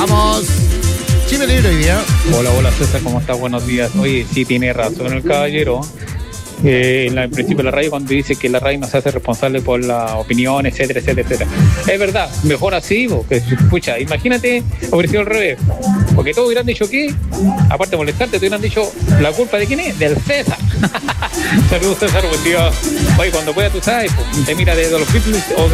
Vamos. Chime libre hoy día. Hola César, ¿cómo estás? Buenos días. Oye, sí tiene razón el caballero. En principio de la radio cuando dice que la radio no se hace responsable por la opinión, etcétera. Es verdad, mejor así, porque escucha, imagínate, hubiera sido al revés. Porque todos hubieran dicho que, aparte de molestarte, te hubieran dicho, ¿la culpa de quién es? Del César. Saludos César, buen día. Oye, cuando pueda tú sabes, te mira de los Beatles o